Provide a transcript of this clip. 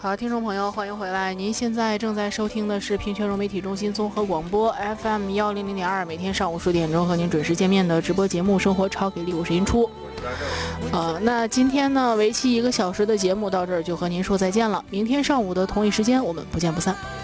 好，听众朋友，欢迎回来。您现在正在收听的是平泉融媒体中心综合广播 FM 100.2，每天上午10点钟和您准时见面的直播节目《生活超给力》，我是音初。那今天呢，为期1个小时的节目到这儿就和您说再见了。明天上午的同一时间，我们不见不散。